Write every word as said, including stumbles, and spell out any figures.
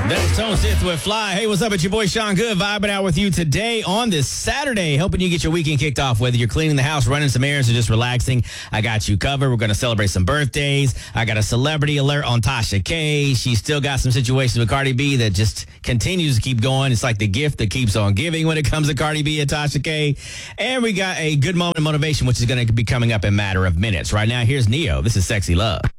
That's Tone Sith with Fly. Hey, what's up? It's your boy Sean Good vibing out with you today on this Saturday, helping you get your weekend kicked off, whether you're cleaning the house, running some errands, or just relaxing. I got you covered. We're going to celebrate some birthdays. I got a celebrity alert on Tasha K. She's still got some situations with Cardi B that just continues to keep going. It's like the gift that keeps on giving when it comes to Cardi B and Tasha K. And we got a good moment of motivation, which is going to be coming up in a matter of minutes. Right now, here's Neo. This is Sexy Love.